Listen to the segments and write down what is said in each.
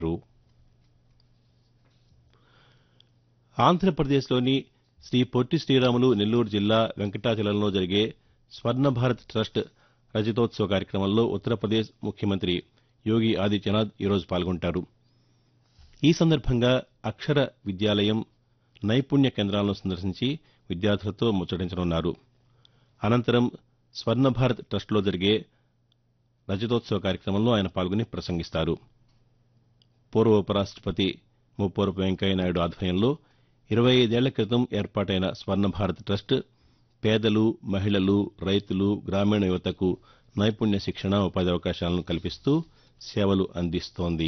ఆంధ్రప్రదేశ్లోని శ్రీ పొట్టి శ్రీరాములు నెల్లూరు జిల్లా వెంకటాచలంలో జరిగే స్వర్ణ భారత్ ట్రస్ట్ రజతోత్సవ కార్యక్రమంలో ఉత్తరప్రదేశ్ ముఖ్యమంత్రి యోగి ఆదిత్యనాథ్ ఈరోజు పాల్గొంటారు. ఈ సందర్భంగా అక్షర విద్యాలయం, నైపుణ్య కేంద్రాలను సందర్శించి విద్యార్థులతో ముచ్చటించనున్నారు. అనంతరం స్వర్ణ భారత్ ట్రస్టులో జరిగే రజతోత్సవ కార్యక్రమంలో ఆయన పాల్గొని ప్రసంగిస్తారు. పూర్వ ఉపరాష్టపతి ముప్పవరపు వెంకయ్యనాయుడు ఆధ్వర్యంలో 25 ఏళ్ల క్రితం ఏర్పాటైన స్వర్ణ భారత్ ట్రస్ట్ పేదలు, మహిళలు, రైతులు, గ్రామీణ యువతకు నైపుణ్య శిక్షణ, ఉపాధి అవకాశాలను కల్పిస్తూ సేవలు అందిస్తోంది.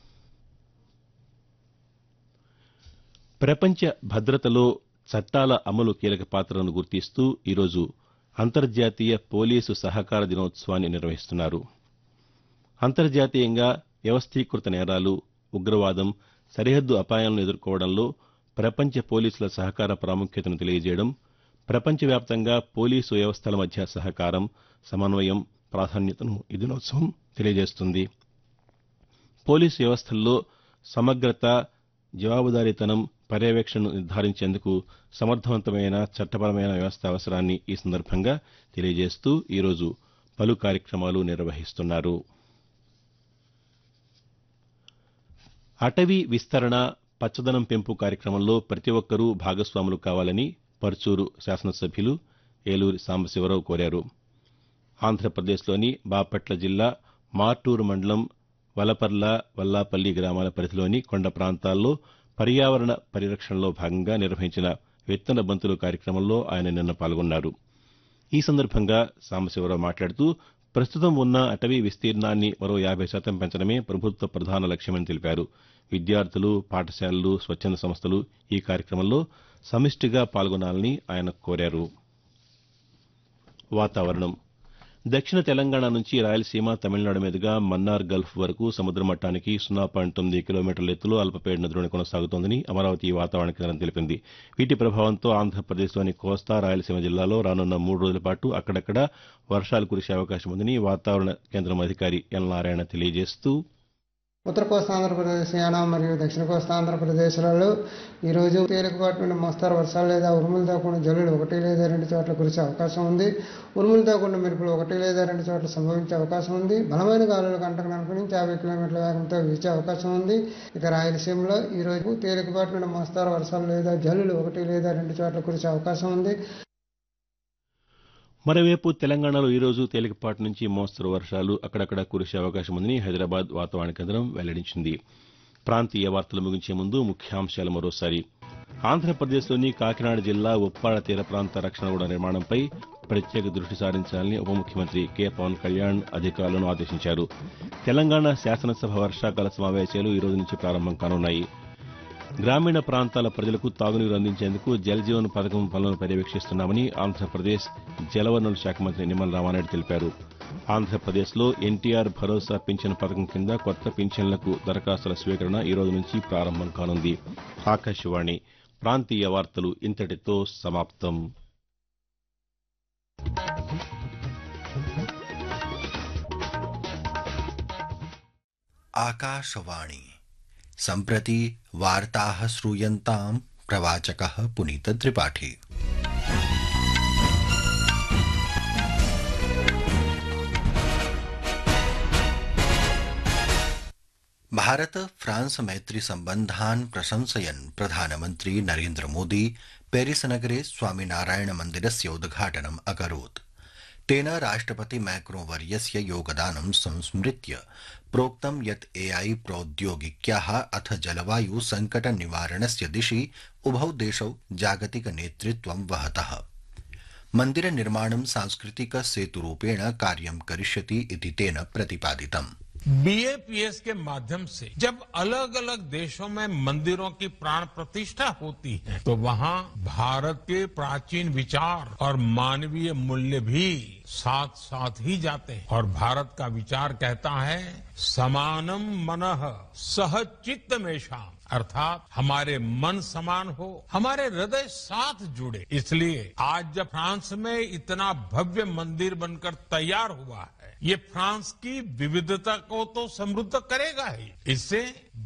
ప్రపంచ భద్రతలో చట్టాల అమలు కీలక పాత్రను గుర్తిస్తూ ఈరోజు అంతర్జాతీయ పోలీసు సహకార దినోత్సవాన్ని నిర్వహిస్తున్నారు. అంతర్జాతీయంగా వ్యవస్థీకృత నేరాలు, ఉగ్రవాదం, సరిహద్దు అపాయాలను ఎదుర్కోవడంలో ప్రపంచ పోలీసుల సహకార ప్రాముఖ్యతను తెలియజేయడం, ప్రపంచవ్యాప్తంగా పోలీసు వ్యవస్థల మధ్య సహకారం, సమన్వయం ప్రాధాన్యతను ఈ దినోత్సవం తెలియజేస్తుంది. పోలీసు వ్యవస్థల్లో సమగ్రత, జవాబుదారీతనం, పర్యవేక్షణను నిర్ధారించేందుకు సమర్థవంతమైన చట్టపరమైన వ్యవస్థ అవసరాన్ని ఈ సందర్భంగా తెలియజేస్తూ ఈరోజు పలు కార్యక్రమాలు నిర్వహిస్తున్నారు. అటవీ విస్తరణ, పచ్చదనం పెంపు కార్యక్రమంలో ప్రతి ఒక్కరూ భాగస్వాములు కావాలని పర్చూరు శాసనసభ్యులు ఏలూరి సాంబశివరావు కోరారు. ఆంధ్రప్రదేశ్లోని బాపట్ల జిల్లా మార్టూరు మండలం వలపర్ల, వల్లాపల్లి గ్రామాల పరిధిలోని కొండ ప్రాంతాల్లో పర్యావరణ పరిరక్షణలో భాగంగా నిర్వహించిన విత్తన బంతులు కార్యక్రమంలో ఆయన నిన్న పాల్గొన్నారు. ఈ సందర్భంగా సాంబశివరావు మాట్లాడుతూ ప్రస్తుతం ఉన్న అటవీ విస్తీర్ణాన్ని మరో 50% పెంచడమే ప్రభుత్వ ప్రధాన లక్ష్యమని తెలిపారు. విద్యార్థులు, పాఠశాలలు, స్వచ్ఛంద సంస్థలు ఈ కార్యక్రమంలో సమిష్టిగా పాల్గొనాలని ఆయన కోరారు. వాతావరణం. దక్షిణ తెలంగాణ నుంచి రాయలసీమ, తమిళనాడు మీదుగా మన్నార్ గల్ఫ్ వరకు సముద్ర మట్టానికి 0.9 కిలోమీటర్ల ఎత్తులో అల్పపీడన ద్రోణి కొనసాగుతోందని అమరావతి వాతావరణ కేంద్రం తెలిపింది. వీటి ప్రభావంతో ఆంధ్రప్రదేశ్లోని కోస్తా, రాయలసీమ జిల్లాలో రానున్న 3 రోజుల పాటు అక్కడక్కడ వర్షాలు కురిసే అవకాశం ఉందని వాతావరణ కేంద్రం అధికారి ఎల్ నారాయణ తెలియజేస్తూ, ఉత్తర కోస్తా ఆంధ్రప్రదేశ్, యానా మరియు దక్షిణ కోస్తా ఆంధ్రప్రదేశ్లలో ఈరోజు తేలికపాటి నుండి మోస్తారు వర్షాలు లేదా ఉరుములతో కూడిన జల్లులు 1 లేదా 2 చోట్ల కురిసే అవకాశం ఉంది. ఉరుములతో కూడిన మెరుపులు 1 లేదా 2 చోట్ల సంభవించే అవకాశం ఉంది. బలమైన గాలులు గంటకు 40 నుంచి 50 కిలోమీటర్ల వేగంతో వీచే అవకాశం ఉంది. ఇక రాయలసీమలో ఈరోజు తేలికపాటి నుండి మోస్తారు వర్షాలు లేదా జల్లులు 1 లేదా 2 చోట్ల కురిసే అవకాశం ఉంది. మరోవైపు తెలంగాణలో ఈరోజు తేలికపాటి నుంచి మోస్తరు వర్షాలు అక్కడక్కడ కురిసే అవకాశం ఉందని హైదరాబాద్ వాతావరణ కేంద్రం వెల్లడించింది. ప్రాంతీయ వార్తలు ముగించే ముందు ముఖ్యాంశాలు మరోసారి. ఆంధ్రప్రదేశ్లోని కాకినాడ జిల్లా ఉప్పాడ తీర ప్రాంత రక్షణ గోడ నిర్మాణంపై ప్రత్యేక దృష్టి సారించాలని ఉప ముఖ్యమంత్రి కె పవన్ కళ్యాణ్ అధికారులను ఆదేశించారు. తెలంగాణ శాసనసభ వర్షాకాల సమావేశాలు ఈ రోజు నుంచి ప్రారంభం కానున్నాయి. గ్రామీణ ప్రాంతాల ప్రజలకు తాగునీరు అందించేందుకు జల్ జీవన్ పథకం పనులను పర్యవేక్షిస్తున్నామని ఆంధ్రప్రదేశ్ జలవనరుల శాఖ మంత్రి నిమ్మల రామానాయుడు తెలిపారు. ఆంధ్రప్రదేశ్లో ఎన్టీఆర్ భరోసా పింఛన్ పథకం కింద కొత్త పింఛన్లకు దరఖాస్తుల స్వీకరణ ఈ రోజు నుంచి ప్రారంభం కానుంది. ఆకాశవాణి ప్రాంతీయ వార్తలు ఇంతటితో సమాప్తం. आकाशवाणी सम्प्रति वार्ताः श्रूयन्तां प्रवाचकः पुनीत त्रिपाठी। भारत फ्रांस मैत्री सम्बन्धान् प्रशंसयन् प्रधानमन्त्री नरेन्द्र मोदी पेरिस नगरे स्वामिनारायण मन्दिरस्य उद्घाटनम् अकरोत्। तेन राष्ट्रपति मैक्रो वर्यस्य योगदानं संस्मृत्य प्रोक्तं यत् एआई प्रौद्योगिक्याः अथ जलवायु संकट निवारणस्य दिशि उभौ देशौ जागतिक नेतृत्वं वहतः। मन्दिर निर्माणं सांस्कृतिक सेतुरूपेण कार्यं करिष्यति इति तेन प्रतिपादितम्। बीएपीएस के माध्यम से जब अलग अलग देशों में मंदिरों की प्राण प्रतिष्ठा होती है तो वहाँ भारत के प्राचीन विचार और मानवीय मूल्य भी साथ साथ ही जाते हैं। और भारत का विचार कहता है समानम मनः सह चित्तमेषाम्, अर्थात हमारे मन समान हो, हमारे हृदय साथ जुड़े। इसलिए आज जब फ्रांस में इतना भव्य मंदिर बनकर तैयार हुआ है ये फ्रांस की विविधता को तो समृद्ध करेगा ही, इससे